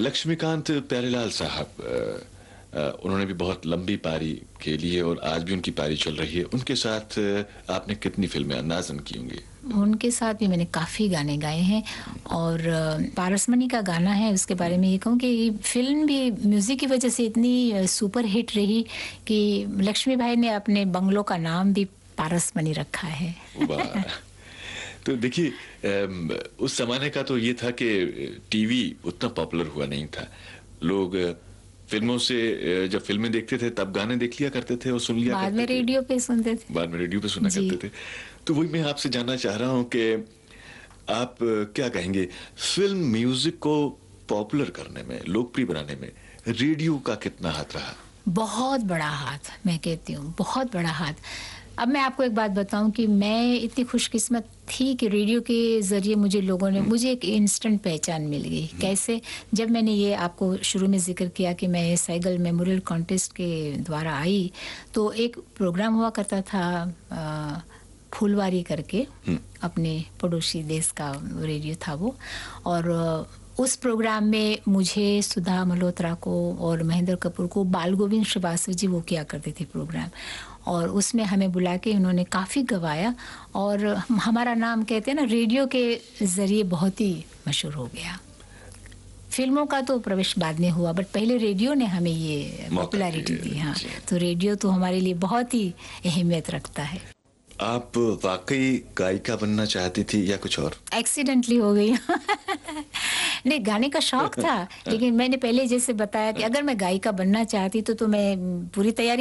लक्ष्मीकांत प्यारेलाल साहब, उन्होंने भी बहुत लंबी पारी खेली है और आज भी उनकी पारी चल रही है। उनके साथ आपने कितनी फिल्में अंदाज़न की होंगी? उनके साथ भी मैंने काफ़ी गाने गाए हैं और पारसमणि का गाना है, उसके बारे में ये कहूँ कि ये फिल्म भी म्यूज़िक की वजह से इतनी सुपर हिट रही कि लक्ष्मी भाई ने अपने बंगलों का नाम भी पारसमणि रखा है। वाह! तो देखिए, उस ज़माने का तो ये था कि टीवी उतना पॉपुलर हुआ नहीं था। लोग फिल्मों से जब फिल्में देखते थे तब गाने देख लिया करते थे और सुन लिया बाद करते में थे। रेडियो पे सुनते थे। बाद में रेडियो पे सुना जी। करते थे। तो वही मैं आपसे जानना चाह रहा हूँ कि आप क्या कहेंगे, फ़िल्म म्यूज़िक को पॉपुलर करने में, लोकप्रिय बनाने में रेडियो का कितना हाथ रहा? बहुत बड़ा हाथ, मैं कहती हूँ, बहुत बड़ा हाथ। अब मैं आपको एक बात बताऊं कि मैं इतनी खुशकिस्मत थी कि रेडियो के ज़रिए मुझे एक इंस्टेंट पहचान मिल गई। कैसे? जब मैंने ये आपको शुरू में ज़िक्र किया कि मैं साइगल मेमोरियल कॉन्टेस्ट के द्वारा आई, तो एक प्रोग्राम हुआ करता था फुलवारी करके, अपने पड़ोसी देश का रेडियो था वो। और उस प्रोग्राम में मुझे, सुधा मल्होत्रा को और महेंद्र कपूर को बाल गोविंद श्रीवास्तव जी वो किया करते थे प्रोग्राम, और उसमें हमें बुला के उन्होंने काफ़ी गवाया और हमारा नाम, कहते हैं ना, रेडियो के ज़रिए बहुत ही मशहूर हो गया। फिल्मों का तो प्रवेश बाद में हुआ, बट पहले रेडियो ने हमें ये पॉपुलैरिटी दी। हाँ, तो रेडियो तो हमारे लिए बहुत ही अहमियत रखता है। आप वाकई गायिका बनना चाहती थी या कुछ और? एक्सीडेंटली हो गई। नहीं, गाने का शौक था, लेकिन मैंने पहले जैसे बताया कि अगर मैं गायिका बनना चाहती तो मैं पूरी तैयारी